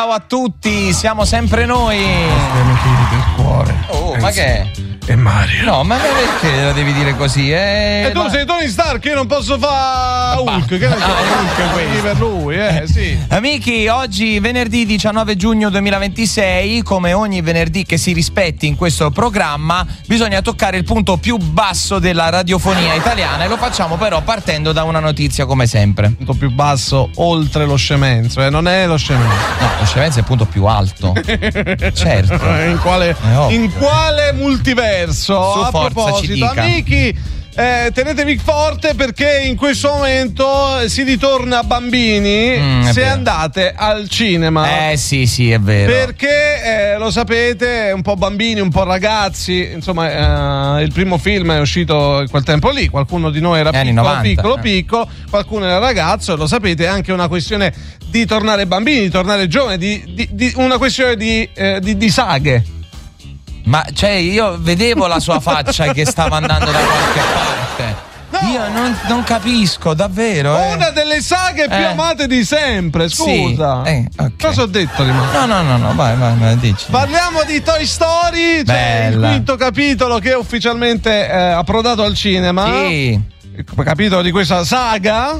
ciao a tutti, siamo sempre noi. Del cuore. Oh, ma che è? E Mario. No, ma perché la devi dire così? E tu sei Tony Stark, io non posso fare Hulk. Che ne so, Hulk questo. Per lui, sì. Amici, oggi venerdì 19 giugno 2026, come ogni venerdì che si rispetti in questo programma, bisogna toccare il punto più basso della radiofonia italiana e lo facciamo però partendo da una notizia come sempre. Il punto più basso oltre lo scemenzo, non è lo scemenzo. No, lo scemenzo è il punto più alto. Certo. In quale multiverso? Su A forza, proposito, ci dica. amici, tenetevi forte perché in questo momento si ritorna bambini se vero. Andate al cinema. Sì, è vero. Perché lo sapete, un po' bambini, un po' ragazzi, insomma, il primo film è uscito in quel tempo lì, qualcuno di noi era piccolo, qualcuno era ragazzo, lo sapete, è anche una questione di tornare bambini, di tornare giovani, di una questione di saghe. Ma cioè io vedevo la sua faccia che stava andando da qualche parte. No. Io non capisco davvero. Una delle saghe più amate di sempre. Scusa. Sì. Okay. Cosa ho detto di me? No, vai, dici. Parliamo di Toy Story, cioè il quinto capitolo che è ufficialmente approdato al cinema. Sì. Il capitolo di questa saga.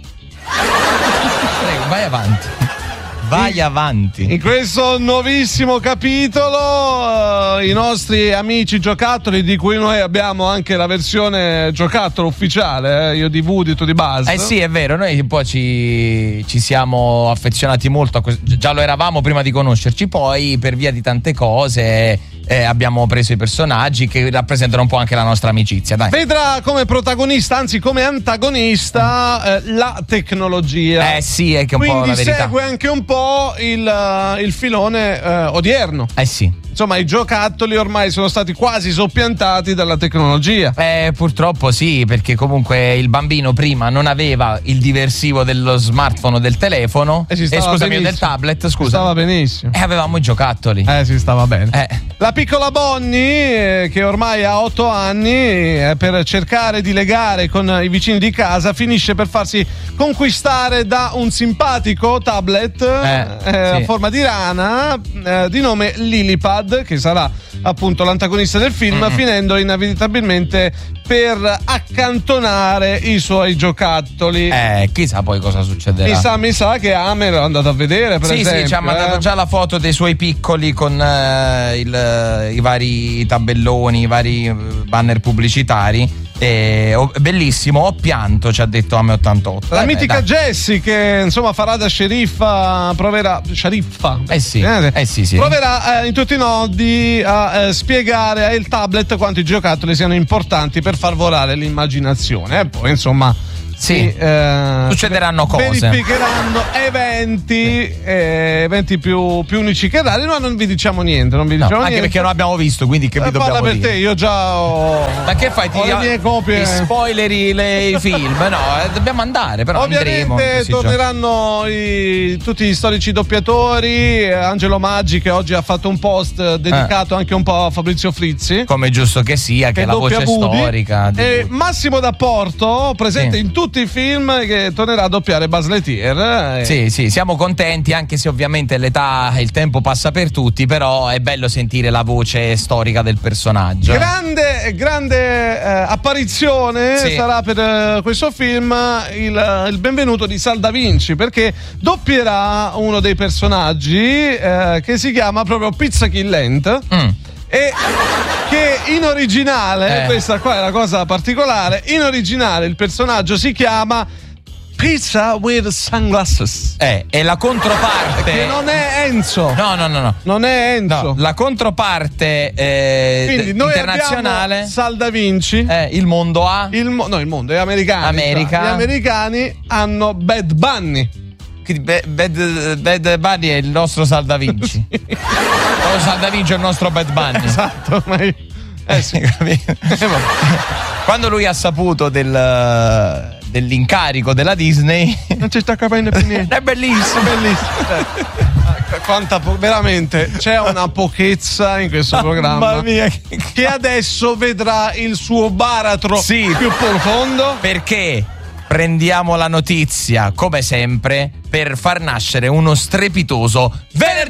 Prego, vai avanti. Vai avanti. In questo nuovissimo capitolo i nostri amici giocattoli, di cui noi abbiamo anche la versione giocattolo ufficiale, io di Woody, tu di Buzz. Sì, è vero, noi un po' ci siamo affezionati molto a già lo eravamo prima di conoscerci, poi per via di tante cose abbiamo preso i personaggi che rappresentano un po' anche la nostra amicizia. Dai. Vedrà come protagonista, anzi come antagonista, la tecnologia. Sì, è che un quindi po' la verità. Segue anche un po' il filone odierno. Sì. Insomma, i giocattoli ormai sono stati quasi soppiantati dalla tecnologia. Purtroppo sì, perché comunque il bambino prima non aveva il diversivo dello smartphone o del telefono. Scusami, del tablet, scusa. Stava benissimo. E avevamo i giocattoli. Si stava bene. La piccola Bonnie, che ormai ha 8 anni, per cercare di legare con i vicini di casa, finisce per farsi conquistare da un simpatico tablet a forma di rana di nome Lilipad, che sarà appunto l'antagonista del film, finendo inevitabilmente per accantonare i suoi giocattoli. Chissà poi cosa succederà. Mi sa che Amer è andato a vedere, per esempio. Sì, ci ha mandato già la foto dei suoi piccoli con i vari tabelloni, i vari banner pubblicitari. Bellissimo, ho pianto, ci ha detto Ame88. La mitica Jessie, che insomma farà da sceriffa, proverà proverà in tutti i nodi a spiegare al tablet quanto i giocattoli siano importanti per far volare l'immaginazione. E poi insomma succederanno cose, verificheranno eventi più unici che rari. Noi non vi diciamo niente, anche perché non abbiamo visto, quindi che vi dobbiamo per dire? Te, io già ho. Ma che fai? Ho le mie copie. Ti spoileri i film? No, dobbiamo andare, però ovviamente torneranno tutti gli storici doppiatori. Angelo Maggi, che oggi ha fatto un post dedicato anche un po' a Fabrizio Frizzi, come giusto che sia, che è la voce storica e Massimo D'Apporto, presente in tutti i film, che tornerà a doppiare Buzz Lightyear. Sì, siamo contenti, anche se ovviamente l'età e il tempo passa per tutti, però è bello sentire la voce storica del personaggio. Grande apparizione sarà per questo film il benvenuto di Sal Da Vinci, perché doppierà uno dei personaggi che si chiama proprio Pizza Kill Lent. E che in originale, questa qua è la cosa particolare, in originale il personaggio si chiama Pizza with Sunglasses. E la controparte, che non è Enzo. No. Non è Enzo. No, la controparte quindi noi internazionale, Sal Da Vinci. Il mondo ha il mondo è americano. Gli americani hanno Bad Bunny. Bad Bunny è il nostro Sal Da Vinci. Lo Sal Da Vinci è il nostro Bad Bunny. Esatto, ma sì. Quando lui ha saputo dell'incarico della Disney, non ci sta capendo più niente. È bellissimo. Veramente c'è una pochezza in questo programma. Mamma mia, che adesso vedrà il suo baratro più profondo. Perché prendiamo la notizia, come sempre, per far nascere uno strepitoso venerdì.